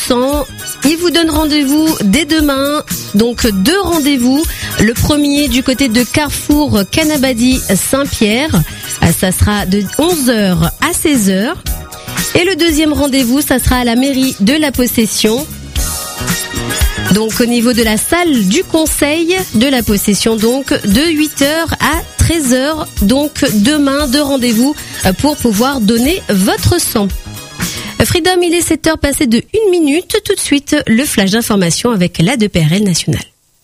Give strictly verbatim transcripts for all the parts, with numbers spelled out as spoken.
sang. Il vous donne rendez-vous dès demain. Donc deux rendez-vous. Le premier du côté de Carrefour Canabadi Saint-Pierre. Ça sera de onze heures à seize heures. Et le deuxième rendez-vous, ça sera à la mairie de la Possession. Donc au niveau de la salle du conseil de la Possession, donc de huit heures à treize heures. Donc demain, deux rendez-vous pour pouvoir donner votre sang. Freedom, il est sept heures passées de une minute. Tout de suite, le flash d'information avec l'A deux P R L nationale.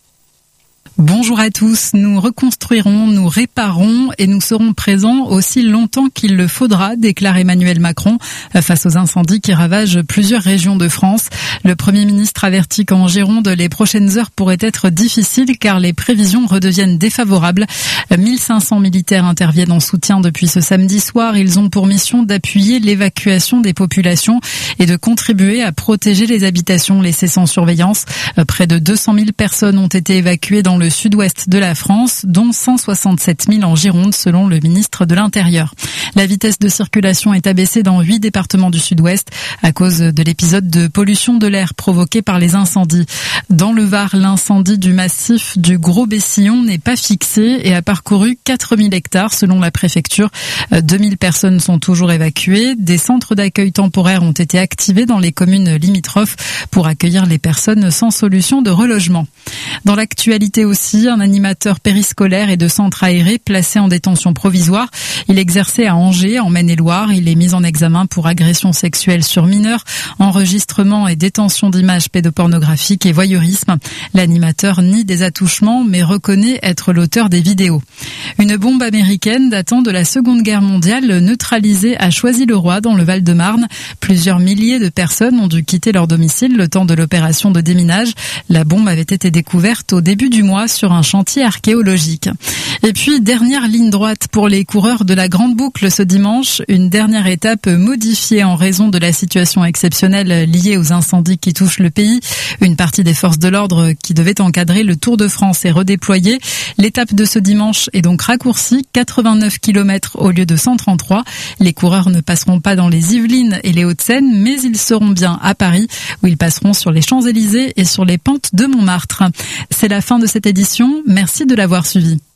Bonjour à tous, nous reconstruirons, nous réparons et nous serons présents aussi longtemps qu'il le faudra, déclare Emmanuel Macron face aux incendies qui ravagent plusieurs régions de France. Le Premier ministre avertit qu'en Gironde, les prochaines heures pourraient être difficiles car les prévisions redeviennent défavorables. mille cinq cents militaires interviennent en soutien depuis ce samedi soir. Ils ont pour mission d'appuyer l'évacuation des populations et de contribuer à protéger les habitations laissées sans surveillance. Près de deux cent mille personnes ont été évacuées dans le le sud-ouest de la France, dont cent soixante-sept mille en Gironde, selon le ministre de l'Intérieur. La vitesse de circulation est abaissée dans huit départements du sud-ouest à cause de l'épisode de pollution de l'air provoqué par les incendies. Dans le Var, l'incendie du massif du Gros-Bessillon n'est pas fixé et a parcouru quatre mille hectares selon la préfecture. deux mille personnes sont toujours évacuées. Des centres d'accueil temporaires ont été activés dans les communes limitrophes pour accueillir les personnes sans solution de relogement. Dans l'actualité aussi, un animateur périscolaire et de centre aéré placé en détention provisoire. Il exerçait à Angers, en Maine-et-Loire. Il est mis en examen pour agression sexuelle sur mineurs, enregistrement et détention d'images pédopornographiques et voyeurisme. L'animateur nie des attouchements, mais reconnaît être l'auteur des vidéos. Une bombe américaine datant de la Seconde Guerre mondiale neutralisée à Choisy-le-Roi dans le Val-de-Marne. Plusieurs milliers de personnes ont dû quitter leur domicile le temps de l'opération de déminage. La bombe avait été découverte au début du mois sur un chantier archéologique. Et puis, dernière ligne droite pour les coureurs de la Grande Boucle ce dimanche. Une dernière étape modifiée en raison de la situation exceptionnelle liée aux incendies qui touchent le pays. Une partie des forces de l'ordre qui devait encadrer le Tour de France est redéployée. L'étape de ce dimanche est donc raccourcie, quatre-vingt-neuf kilomètres au lieu de cent trente-trois. Les coureurs ne passeront pas dans les Yvelines et les Hauts-de-Seine, mais ils seront bien à Paris, où ils passeront sur les Champs-Élysées et sur les pentes de Montmartre. C'est la fin de cette édition. Merci de l'avoir suivi.